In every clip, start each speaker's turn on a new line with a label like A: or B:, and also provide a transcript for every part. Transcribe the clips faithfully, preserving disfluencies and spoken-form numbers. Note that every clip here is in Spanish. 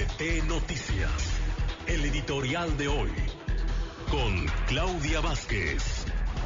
A: R T Noticias, el editorial de hoy, con Claudia Vázquez.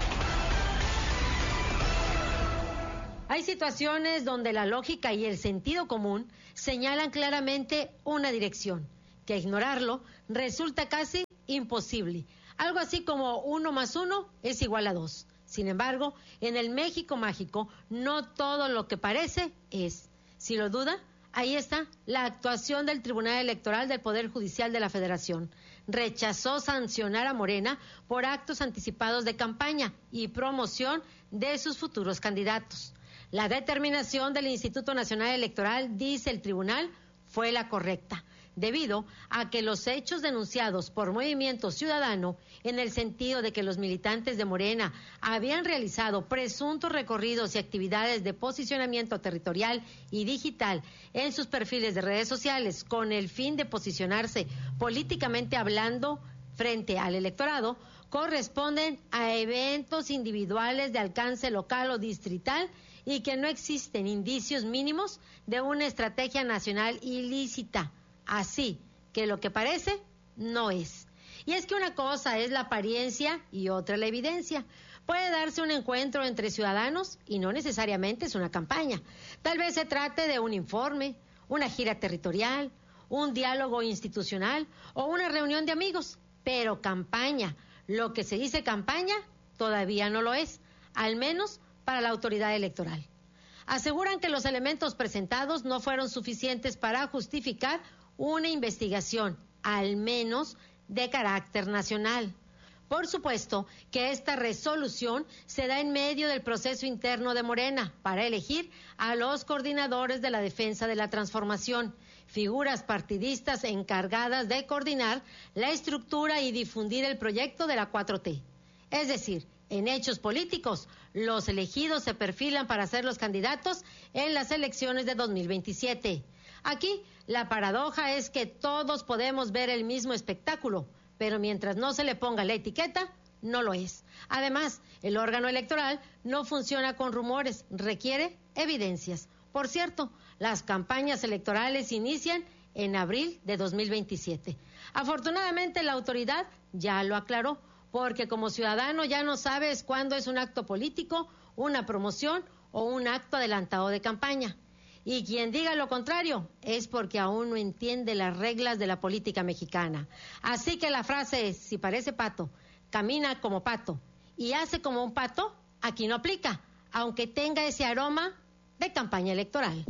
B: Hay situaciones donde la lógica y el sentido común señalan claramente una dirección, que ignorarlo resulta casi imposible. Algo así como uno más uno es igual a dos. Sin embargo, en el México mágico, no todo lo que parece es. Si lo duda, ahí está la actuación del Tribunal Electoral del Poder Judicial de la Federación. Rechazó sancionar a Morena por actos anticipados de campaña y promoción de sus futuros candidatos. La determinación del Instituto Nacional Electoral, dice el tribunal, fue la correcta, debido a que los hechos denunciados por Movimiento Ciudadano, en el sentido de que los militantes de Morena habían realizado presuntos recorridos y actividades de posicionamiento territorial y digital en sus perfiles de redes sociales con el fin de posicionarse políticamente hablando frente al electorado, corresponden a eventos individuales de alcance local o distrital y que no existen indicios mínimos de una estrategia nacional ilícita. Así que lo que parece no es. Y es que una cosa es la apariencia y otra la evidencia. Puede darse un encuentro entre ciudadanos y no necesariamente es una campaña. Tal vez se trate de un informe, una gira territorial, un diálogo institucional o una reunión de amigos. Pero campaña, lo que se dice campaña, todavía no lo es, al menos para la autoridad electoral. Aseguran que los elementos presentados no fueron suficientes para justificar una investigación, al menos de carácter nacional. Por supuesto que esta resolución se da en medio del proceso interno de Morena para elegir a los coordinadores de la defensa de la transformación, figuras partidistas encargadas de coordinar la estructura y difundir el proyecto de la cuatro T. Es decir, en hechos políticos, los elegidos se perfilan para ser los candidatos en las elecciones de dos mil veintisiete. Aquí, la paradoja es que todos podemos ver el mismo espectáculo, pero mientras no se le ponga la etiqueta, no lo es. Además, el órgano electoral no funciona con rumores, requiere evidencias. Por cierto, las campañas electorales inician en abril de dos mil veintisiete. Afortunadamente, la autoridad ya lo aclaró, porque como ciudadano ya no sabes cuándo es un acto político, una promoción o un acto adelantado de campaña. Y quien diga lo contrario es porque aún no entiende las reglas de la política mexicana. Así que la frase es, si parece pato, camina como pato y hace como un pato, aquí no aplica, aunque tenga ese aroma de campaña electoral.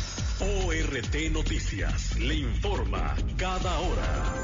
A: O R T Noticias le informa cada hora.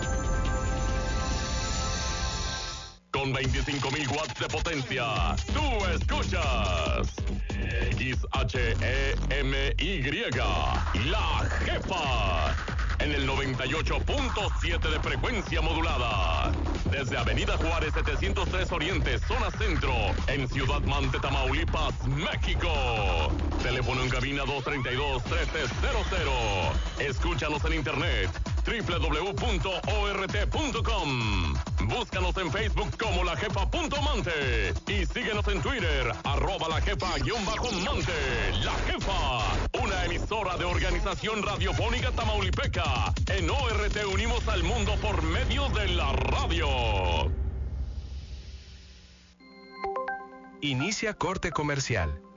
A: Con veinticinco mil watts de potencia, tú escuchas X H E M Y, La Jefa, en el noventa y ocho punto siete de frecuencia modulada. Desde Avenida Juárez setecientos tres Oriente, zona centro, en Ciudad Mante, Tamaulipas, México. Teléfono en cabina dos treinta y dos, trece cero cero. Escúchanos en internet, doble u doble u doble u punto o r t punto com. Búscanos en Facebook como La Jefa punto Mante y síguenos en Twitter, arroba La Jefa guión bajo Mante. La Jefa, una emisora de Organización Radiofónica Tamaulipeca. En O R T unimos al mundo por medio de la radio.
C: Inicia corte comercial.